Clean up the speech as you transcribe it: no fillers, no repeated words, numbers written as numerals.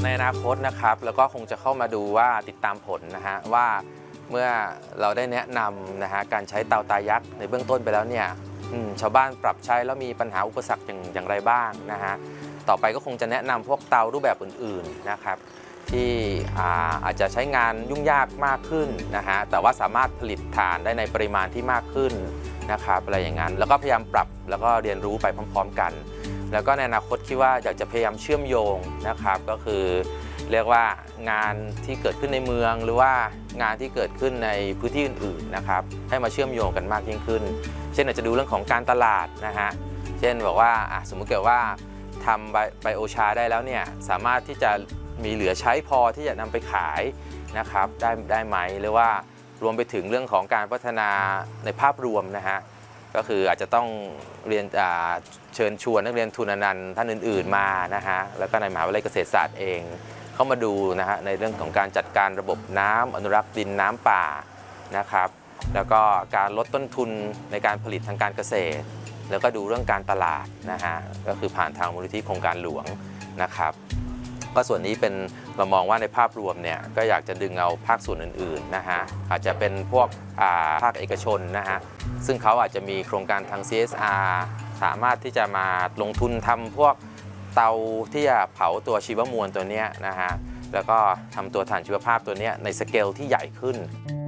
ในอนาคตนะครับแล้วก็คงจะเข้ามาดูว่าติดตามผลนะฮะว่าเมื่อเราได้แนะนำนะฮะการใช้เตาตายักษ์ในเบื้องต้นไปแล้วเนี่ยชาวบ้านปรับใช้แล้วมีปัญหาอุปสรรคอย่างไรบ้างนะฮะต่อไปก็คงจะแนะนำพวกเตารูปแบบอื่นๆนะครับที่อาจจะใช้งานยุ่งยากมากขึ้นนะฮะแต่ว่าสามารถผลิตถ่านได้ในปริมาณที่มากขึ้นนะครับอะไรอย่างนั้นแล้วก็พยายามปรับแล้วก็เรียนรู้ไปพร้อมๆกันแล้วก็ในอนาคตคิดว่าอยากจะพยายามเชื่อมโยงนะครับก็คือเรียกว่างานที่เกิดขึ้นในเมืองหรือว่างานที่เกิดขึ้นในพื้นที่อื่นๆนะครับให้มาเชื่อมโยงกันมากยิ่งขึ้นเช่นอาจจะดูเรื่องของการตลาดนะฮะเช่นบอกว่าสมมุติเกิดว่าทำไบโอชาได้แล้วเนี่ยสามารถที่จะมีเหลือใช้พอที่จะนำไปขายนะครับได้ไหมหรือว่ารวมไปถึงเรื่องของการพัฒนาในภาพรวมนะฮะก็คืออาจจะต้องเรียนเชิญชวนนักเรียนทุนอนันต์ท่านอื่นๆมานะฮะแล้วก็ในมหาวิทยาลัยเกษตรศาสตร์เองเข้ามาดูนะฮะในเรื่องของการจัดการระบบน้ำอนุรักษ์ดินน้ำป่านะครับแล้วก็การลดต้นทุนในการผลิตทางการเกษตรแล้วก็ดูเรื่องการตลาดนะฮะก็คือผ่านทางมูลนิธิโครงการหลวงนะครับก็ส่วนนี้เป็นเรามองว่าในภาพรวมเนี่ยก็อยากจะดึงเอาภาคส่วนอื่นๆนะฮะอาจจะเป็นพวกภาคเอกชนนะฮะซึ่งเขาอาจจะมีโครงการทาง CSR สามารถที่จะมาลงทุนทำพวกเตาที่จะเผาตัวชีวมวลตัวนี้นะฮะแล้วก็ทำตัวถ่านชีวภาพตัวนี้ในสเกลที่ใหญ่ขึ้น